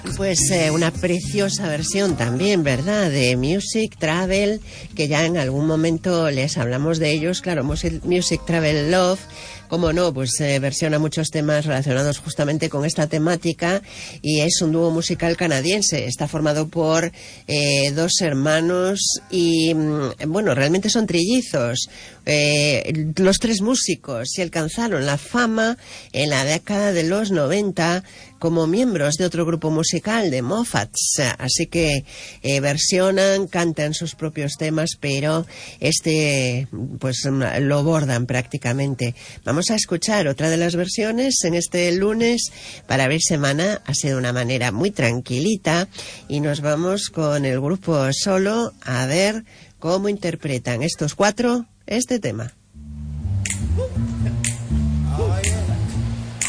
Pues una preciosa versión también, ¿verdad? De Music Travel, que ya en algún momento les hablamos de ellos. Claro, Music Travel Love, como no, pues versiona muchos temas relacionados justamente con esta temática, y es un dúo musical canadiense. Está formado por dos hermanos y, bueno, realmente son trillizos. Los tres músicos se alcanzaron la fama en la década de los 90 como miembros de otro grupo musical, de Moffats, así que versionan, cantan sus propios temas, pero pues lo bordan prácticamente. Vamos a escuchar otra de las versiones en este lunes para abrir semana. Ha sido una manera muy tranquilita y nos vamos con el grupo Solo a ver cómo interpretan estos cuatro este tema.